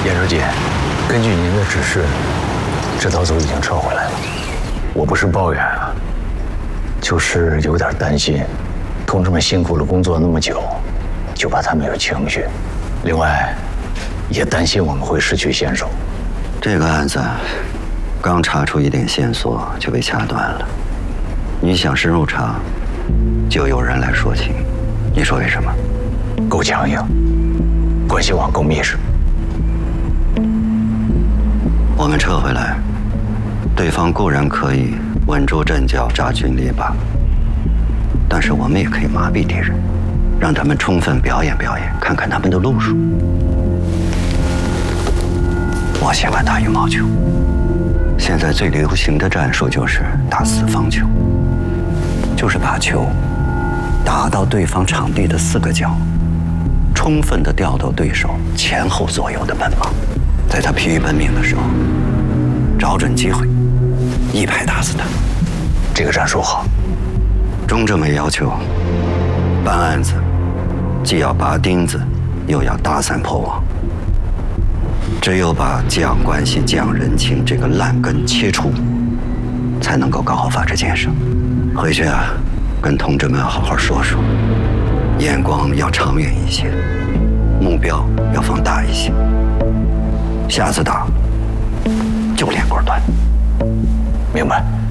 严书记，根据您的指示，这套组已经撤回来了。我不是抱怨啊，就是有点担心，同志们辛苦了工作那么久，就怕他们有情绪。另外，也担心我们会失去先手。 这个案子刚查出一点线索就被掐断了，你想深入查，就有人来说情。你说为什么？ 够强硬，关系网够密实。 我们撤回来，对方固然可以稳住阵脚、扎军篱笆，但是我们也可以麻痹敌人，让他们充分表演表演，看看他们的路数。我喜欢打羽毛球，现在最流行的战术就是打四方球，就是把球打到对方场地的4个角，充分地调动对手前后左右的奔忙，在他疲于奔命的时候，找准机会，一拍打死他。 这个战术好。 中政委要求，办案子既要拔钉子，又要打散破网。只有把讲关系、讲人情这个烂根切除，才能够搞好法治建设。回去啊，跟同志们好好说说，眼光要长远一些，目标要放大一些。下次打就练果断。 明白。